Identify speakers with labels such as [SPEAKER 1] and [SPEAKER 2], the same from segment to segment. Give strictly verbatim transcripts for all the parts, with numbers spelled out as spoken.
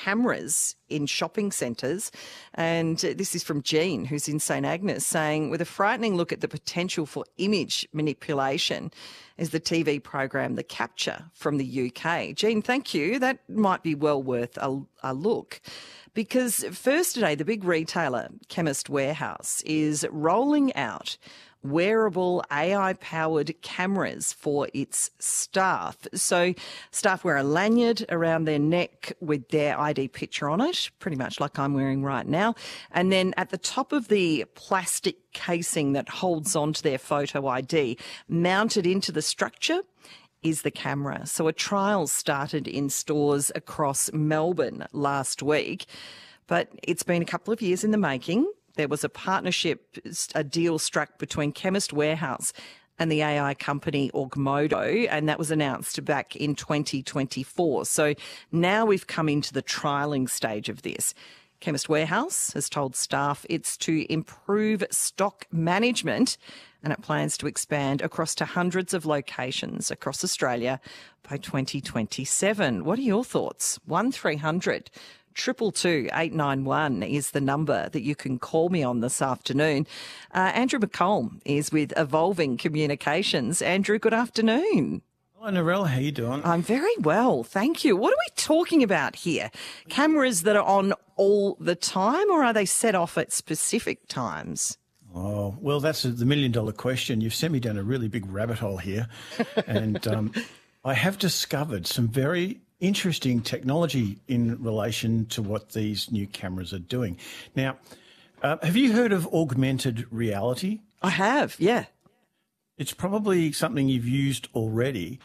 [SPEAKER 1] cameras in shopping centres. And this is from Jean, who's in St Agnes, saying, with a frightening look at the potential for image manipulation is the T V program The Capture from the U K. Jean, thank you. That might be well worth a, a look. Because first today, the big retailer, Chemist Warehouse, is rolling out wearable A I-powered cameras for its staff. So staff wear a lanyard around their neck with their I D picture on it, pretty much like I'm wearing right now. And then at the top of the plastic casing that holds onto their photo I D, mounted into the structure, is the camera. So a trial started in stores across Melbourne last week, but it's been a couple of years in the making. There was a partnership, a deal struck between Chemist Warehouse and the A I company Augmodo, and that was announced back in twenty twenty-four. So now we've come into the trialling stage of this. Chemist Warehouse has told staff it's to improve stock management, and it plans to expand across to hundreds of locations across Australia by twenty twenty-seven. What are your thoughts? one three hundred Triple two eight nine one is the number that you can call me on this afternoon. Uh, Andrew McColm is with Evolving Communications. Andrew, good afternoon.
[SPEAKER 2] Hello, Narelle. How you doing?
[SPEAKER 1] I'm very well, thank you. What are we talking about here? Cameras that are on all the time, or are they set off at specific times?
[SPEAKER 2] Oh, well, that's the million-dollar question. You've sent me down a really big rabbit hole here. and um, I have discovered some very interesting technology in relation to what these new cameras are doing. Now, uh, have you heard of augmented reality?
[SPEAKER 1] I have, yeah.
[SPEAKER 2] It's probably something you've used already.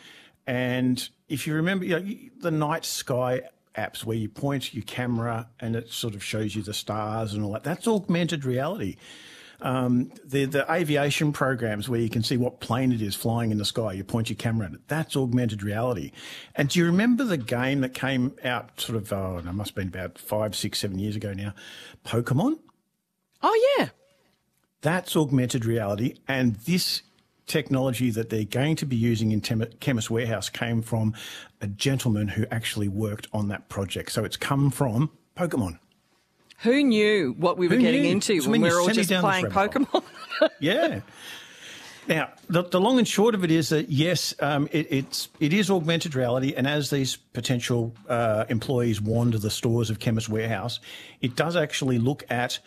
[SPEAKER 2] And if you remember, you know, the night sky apps where you point your camera and it sort of shows you the stars and all that, that's augmented reality. Um, the, the aviation programs where you can see what plane it is flying in the sky, you point your camera at it, that's augmented reality. And do you remember the game that came out sort of, oh, it must have been about five, six, seven years ago now, Pokemon?
[SPEAKER 1] Oh, yeah.
[SPEAKER 2] That's augmented reality. And this technology that they're going to be using in Chemist Warehouse came from a gentleman who actually worked on that project. So it's come from Pokemon.
[SPEAKER 1] Who knew what we were
[SPEAKER 2] Who
[SPEAKER 1] getting
[SPEAKER 2] knew?
[SPEAKER 1] into
[SPEAKER 2] So
[SPEAKER 1] when
[SPEAKER 2] when
[SPEAKER 1] we
[SPEAKER 2] you
[SPEAKER 1] were all
[SPEAKER 2] sent me
[SPEAKER 1] just
[SPEAKER 2] down this
[SPEAKER 1] playing
[SPEAKER 2] rabbit hole.
[SPEAKER 1] Pokemon?
[SPEAKER 2] Yeah. Now, the, the long and short of it is that, yes, um, it, it's, it is augmented reality, and as these potential uh, employees wander the stores of Chemist Warehouse, it does actually look at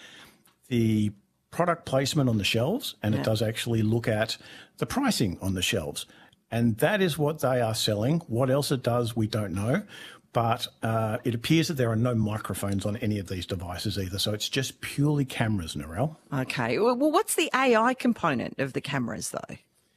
[SPEAKER 2] the product placement on the shelves, and yeah. it does actually look at the pricing on the shelves. And that is what they are selling. What else it does, we don't know. But uh, it appears that there are no microphones on any of these devices either. So it's just purely cameras, Narelle.
[SPEAKER 1] Okay. Well, what's the A I component of the cameras, though?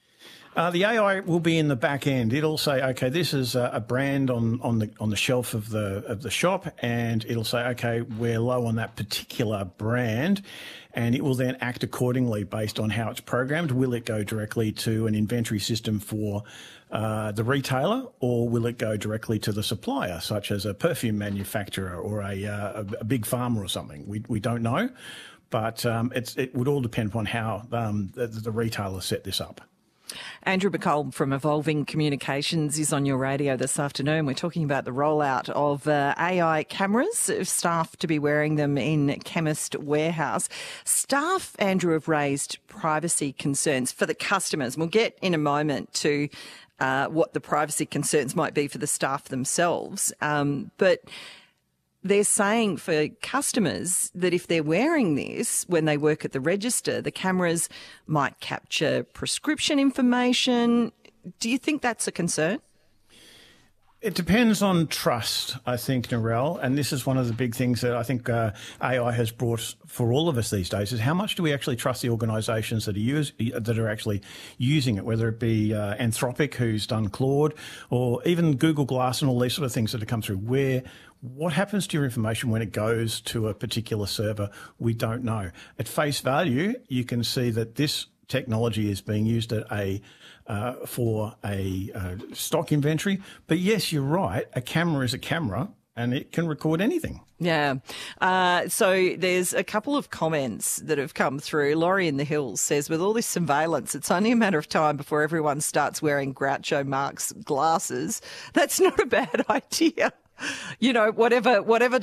[SPEAKER 2] Uh, the A I will be in the back end. It'll say, okay, this is a, a brand on, on the on the shelf of the of the shop, and it'll say, okay, we're low on that particular brand, and it will then act accordingly based on how it's programmed. Will it go directly to an inventory system for uh, the retailer, or will it go directly to the supplier, such as a perfume manufacturer or a uh, a, a big farmer or something? We we don't know, but um, it's it would all depend upon how um, the, the retailer set this up.
[SPEAKER 1] Andrew McColm from Evolving Communications is on your radio this afternoon. We're talking about the rollout of uh, A I cameras, staff to be wearing them in Chemist Warehouse. Staff, Andrew, have raised privacy concerns for the customers. We'll get in a moment to uh, what the privacy concerns might be for the staff themselves. Um, but they're saying for customers that if they're wearing this when they work at the register, the cameras might capture prescription information. Do you think that's a concern?
[SPEAKER 2] It depends on trust, I think, Narelle, and this is one of the big things that I think uh, A I has brought for all of us these days, is how much do we actually trust the organisations that are use, that are actually using it, whether it be uh, Anthropic, who's done Claude, or even Google Glass and all these sort of things that have come through. Where what happens to your information when it goes to a particular server, we don't know. At face value, you can see that this technology is being used at a uh, for a uh, stock inventory. But yes, you're right. A camera is a camera, and it can record anything.
[SPEAKER 1] Yeah. Uh, so there's a couple of comments that have come through. Laurie in the Hills says, with all this surveillance, it's only a matter of time before everyone starts wearing Groucho Marx glasses. That's not a bad idea. You know, whatever whatever